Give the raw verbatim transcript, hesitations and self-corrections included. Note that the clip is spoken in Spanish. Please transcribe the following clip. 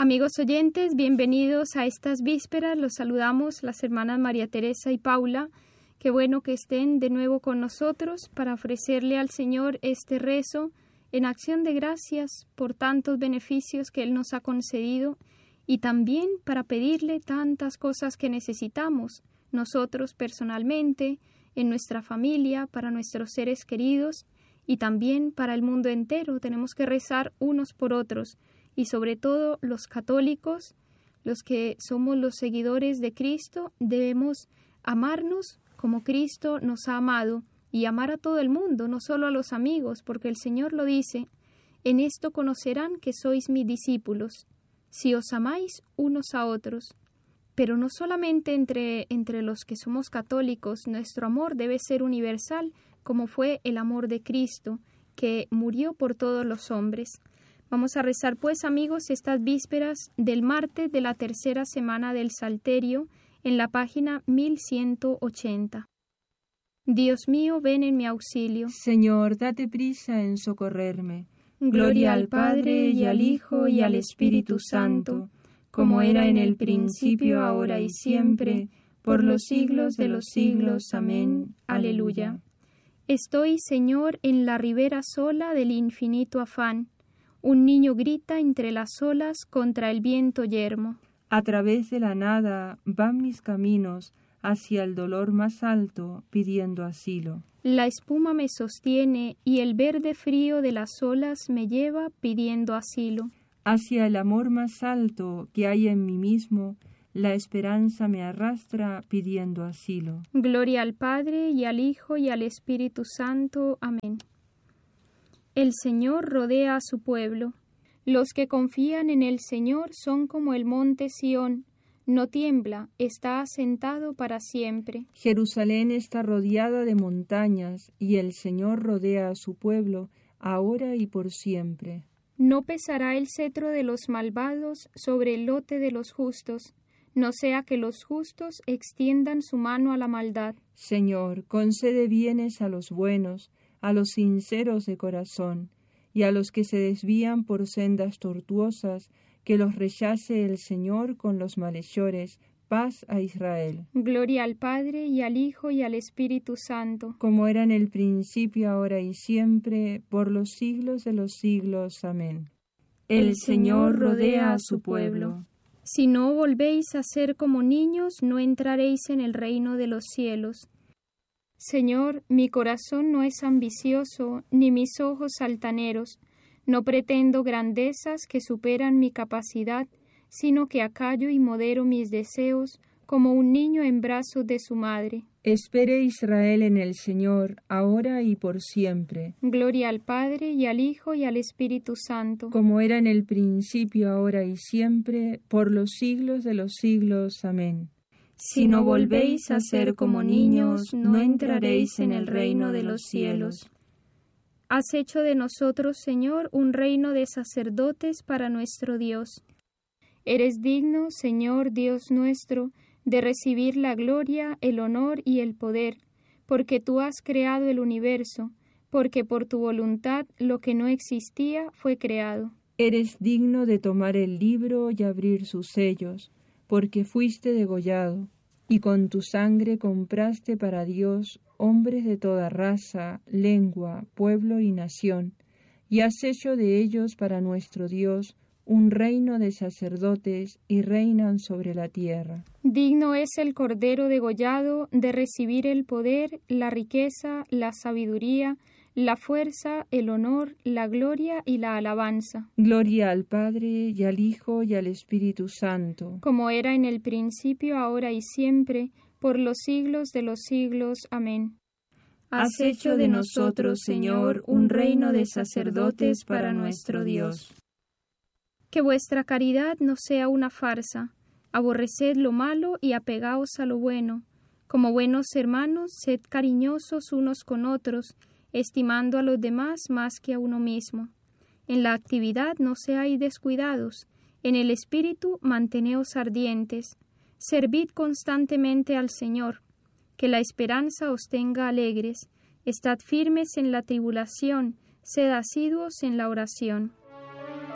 Amigos oyentes, bienvenidos a estas vísperas. Los saludamos las hermanas María Teresa y Paula. Qué bueno que estén de nuevo con nosotros para ofrecerle al Señor este rezo en acción de gracias por tantos beneficios que Él nos ha concedido y también para pedirle tantas cosas que necesitamos nosotros personalmente, en nuestra familia, para nuestros seres queridos y también para el mundo entero. Tenemos que rezar unos por otros. Y sobre todo los católicos, los que somos los seguidores de Cristo, debemos amarnos como Cristo nos ha amado y amar a todo el mundo, no solo a los amigos, porque el Señor lo dice: en esto conocerán que sois mis discípulos, si os amáis unos a otros. Pero no solamente entre, entre los que somos católicos, nuestro amor debe ser universal, como fue el amor de Cristo, que murió por todos los hombres. Vamos a rezar pues, amigos, estas vísperas del martes de la tercera semana del Salterio en la página mil ciento ochenta. Dios mío, ven en mi auxilio. Señor, date prisa en socorrerme. Gloria al Padre, y al Hijo, y al Espíritu Santo, como era en el principio, ahora y siempre, por los siglos de los siglos. Amén. Aleluya. Estoy, Señor, en la ribera sola del infinito afán. Un niño grita entre las olas contra el viento yermo. A través de la nada van mis caminos hacia el dolor más alto, pidiendo asilo. La espuma me sostiene y el verde frío de las olas me lleva pidiendo asilo. Hacia el amor más alto que hay en mí mismo, la esperanza me arrastra pidiendo asilo. Gloria al Padre, y al Hijo, y al Espíritu Santo. Amén. El Señor rodea a su pueblo. Los que confían en el Señor son como el monte Sión. No tiembla, está asentado para siempre. Jerusalén está rodeada de montañas, y el Señor rodea a su pueblo, ahora y por siempre. No pesará el cetro de los malvados sobre el lote de los justos, no sea que los justos extiendan su mano a la maldad. Señor, concede bienes a los buenos, a los sinceros de corazón, y a los que se desvían por sendas tortuosas, que los rechace el Señor con los malhechores. Paz a Israel. Gloria al Padre, y al Hijo, y al Espíritu Santo. Como era en el principio, ahora y siempre, por los siglos de los siglos. Amén. El Señor rodea a su pueblo. Si no volvéis a ser como niños, no entraréis en el reino de los cielos. Señor, mi corazón no es ambicioso, ni mis ojos altaneros. No pretendo grandezas que superan mi capacidad, sino que acallo y modero mis deseos, como un niño en brazos de su madre. Espere Israel en el Señor, ahora y por siempre. Gloria al Padre, y al Hijo, y al Espíritu Santo. Como era en el principio, ahora y siempre, por los siglos de los siglos. Amén. Si no volvéis a ser como niños, no entraréis en el reino de los cielos. Has hecho de nosotros, Señor, un reino de sacerdotes para nuestro Dios. Eres digno, Señor Dios nuestro, de recibir la gloria, el honor y el poder, porque tú has creado el universo, porque por tu voluntad lo que no existía fue creado. Eres digno de tomar el libro y abrir sus sellos, porque fuiste degollado, y con tu sangre compraste para Dios hombres de toda raza, lengua, pueblo y nación, y has hecho de ellos para nuestro Dios un reino de sacerdotes, y reinan sobre la tierra. Digno es el Cordero degollado de recibir el poder, la riqueza, la sabiduría, la fuerza, el honor, la gloria y la alabanza. Gloria al Padre, y al Hijo, y al Espíritu Santo. Como era en el principio, ahora y siempre, por los siglos de los siglos. Amén. Has hecho de nosotros, Señor, un reino de sacerdotes para nuestro Dios. Que vuestra caridad no sea una farsa. Aborreced lo malo y apegaos a lo bueno. Como buenos hermanos, sed cariñosos unos con otros, estimando a los demás más que a uno mismo. En la actividad no seáis descuidados, en el espíritu manteneos ardientes, servid constantemente al Señor, que la esperanza os tenga alegres, estad firmes en la tribulación, sed asiduos en la oración.